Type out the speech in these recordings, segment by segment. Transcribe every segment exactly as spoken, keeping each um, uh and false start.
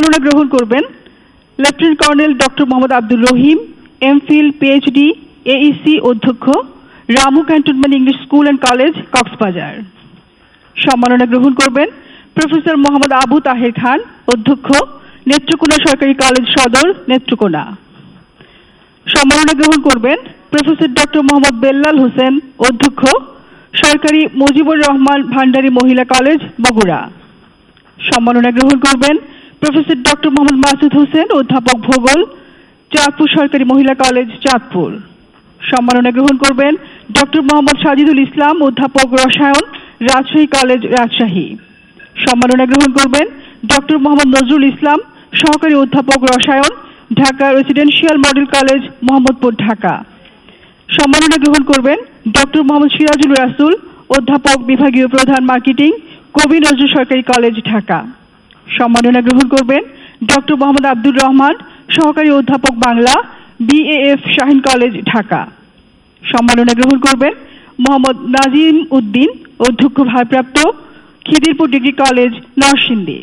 সম্মাননা গ্রহণ করবেন lieutenant colonel doctor Mohammad Abdur Rahim, MPhil, PhD, Aisi অধ্যক্ষ, Ramu cantonment English school and college, Cox's Bazar. সম্মাননা গ্রহণ করবেন প্রফেসর মোহাম্মদ আবু তাহের খান, অধ্যক্ষ, নেত্রকোনা সরকারি কলেজ সদর, নেত্রকোনা। সম্মাননা গ্রহণ করবেন প্রফেসর ডক্টর মোহাম্মদ বেল্লাল হোসেন, অধ্যক্ষ, সরকারি মুজিবুর রহমান ভান্ডারী মহিলা কলেজ, বগুড়া। সম্মাননা গ্রহণ করবেন প্রফেসর ডক্টর মোহাম্মদ মাসুদ হোসেন, অধ্যাপক, ভূগোল, চাঁদপুর সরকারি মহিলা কলেজ, চাঁদপুর। সম্মাননা গ্রহণ করবেন ডক্টর মোহাম্মদ সাজিদুল ইসলাম, অধ্যাপক, রসায়ন, রাজশাহী কলেজ, রাজশাহী। সম্মাননা গ্রহণ করবেন ডক্টর মোহাম্মদ নজরুল ইসলাম, সহকারী অধ্যাপক, রসায়ন, Dhaka residential model college, Mohammadpur, Dhaka. সম্মাননা গ্রহণ করবেন ডক্টর মোহাম্মদ সিরাজুল রাসুল, অধ্যাপক, বিভাগীয় প্রধান, মার্কেটিং, কবি নজরুল সরকারি কলেজ, ঢাকা। সম্মাননা গ্রহণ করবেন ডক্টর মোহাম্মদ আব্দুর রহমান, সহকারী অধ্যাপক, বাংলা, বিএএফ শাহিন কলেজ, ঢাকা। সম্মাননা গ্রহণ করবেন মোহাম্মদ নাজিম উদ্দিন, অধ্যক্ষ, ভারপ্রাপ্ত, খিদিরপুর ডিগ্রি কলেজ, নরসিংদী।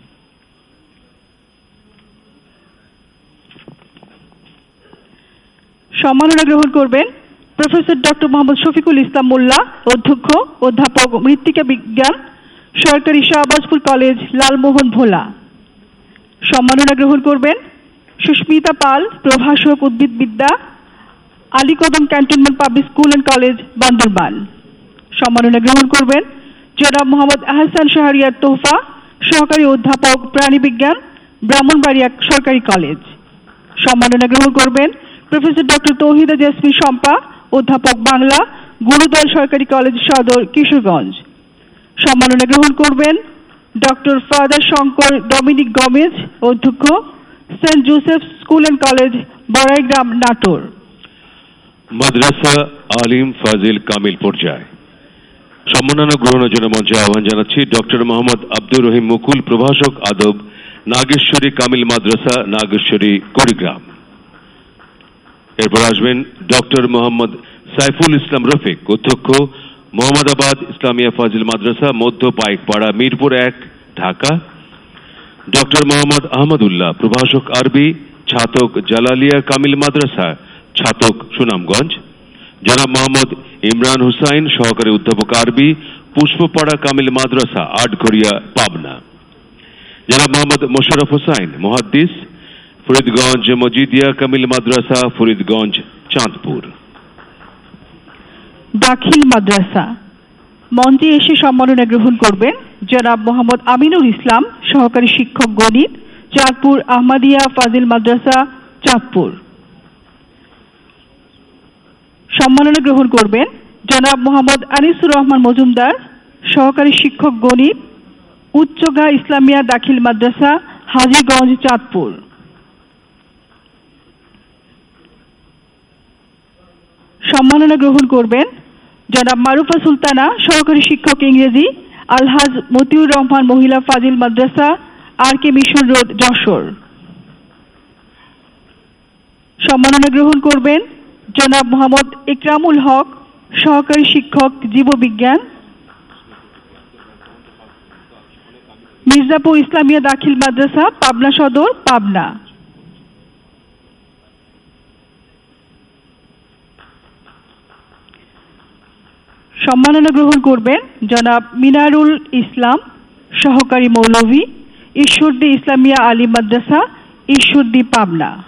সম্মাননা গ্রহণ করবেন প্রফেসর ডক্টর মোহাম্মদ শফিকুল ইসলাম মোল্লা, অধ্যক্ষ, অধ্যাপক, মৃত্তিকা বিজ্ঞান, সরকারি শাহবাজপুর কলেজ, লালমোহন, ভোলা। সম্মাননা গ্রহণ করবেন সুস্মিতা পাল, প্রভাষক, উদ্ভিদবিদ্যা, Alikadam cantonment public school and college, Bandarban. সম্মাননা গ্রহণ করবেন জনাব মোহাম্মদ আহসান শাহরিয়ার তোহফা, সহকারী অধ্যাপক, প্রাণীবিজ্ঞান, ব্রাহ্মণবাড়িয়া সরকারি কলেজ। সম্মাননা গ্রহণ করবেন professor doctor Tauhida jasmine Shampa, অধ্যাপক, বাংলা, গুরুদল সরকারি কলেজ সদর, কিশোরগঞ্জ। সম্মাননা গ্রহণ করবেন doctor father Shankar Dominic Gomes, অধ্যক্ষ, Saint Joseph school and college, Baraigram, Natore. মাদ্রাসা আলিম ফাজিল কামিল পর্যায় সম্মাননা গ্রহণের জন্য মঞ্চে আহ্বান জানাচ্ছি ডক্টর মোহাম্মদ আব্দুর রহিম মুকুল, প্রভাষক, আদব, নাগেশ্বরী কামিল মাদ্রাসা, নাগেশ্বরী, কুড়িগ্রাম। এরপর আসবেন ডক্টর মোহাম্মদ সাইফুল ইসলাম রফিক, অধ্যক্ষ, মোহাম্মদাবাদ ইসলামিয়া ফাজিল মাদ্রাসা, মধ্য পাইকপাড়া, মিরপুর এক, ঢাকা। ডক্টর মোহাম্মদ আহমদুল্লাহ, প্রভাষক, আরবি, ছাতক, জালালিয়া কামিল মাদ্রাসা, ছাতক, সুনামগঞ্জ। জনাব মোহাম্মদ ইমরান হুসাইন, সহকারী অধ্যাপক, আরবি, পুষ্পপাড়া কামিল মাদ্রাসা, আটঘরিয়া, পাবনা। জনাব মোহাম্মদ মোশাররফ হোসাইন, মুহাদ্দিস, ফরিদগঞ্জ মজিদিয়া কামিল মাদ্রাসা, ফরিদগঞ্জ, চাঁদপুর। দাখিল মাদ্রাসা মঞ্চে এসে সম্মাননা গ্রহণ করবেন জনাব মোহাম্মদ আমিনুল ইসলাম, সহকারী শিক্ষক, গণিত, চাঁদপুর আহমদিয়া ফাজিল মাদ্রাসা, চাঁদপুর। সম্মাননা গ্রহণ করবেন জনাব মোহাম্মদ আনিসুর রহমান মজুমদার, সহকারী শিক্ষক, গণিত, উচ্চগা ইসলামিয়া দাখিল মাদ্রাসা, হাজীগঞ্জ, চাঁদপুর। সম্মাননা গ্রহণ করবেন জনাব মারুফা সুলতানা, সহকারী শিক্ষক, ইংরেজি, আলহাজ মতিউর রহমান মহিলা ফাজিল মাদ্রাসা, আর কে মিশন রোড, যশোর। সম্মাননা গ্রহণ করবেন জনাব মোহাম্মদ ইকরামুল হক, সহকারী শিক্ষক, জীববিজ্ঞান, মির্জাপুর ইসলামিয়া দাখিল মাদ্রাসা, পাবনা সদর, পাবনা। সম্মাননা গ্রহণ করবেন জনাব মিনারুল ইসলাম, সহকারী মৌলভী, ঈশ্বরদী ইসলামিয়া আলী মাদ্রাসা, ঈশ্বরদী, পাবনা।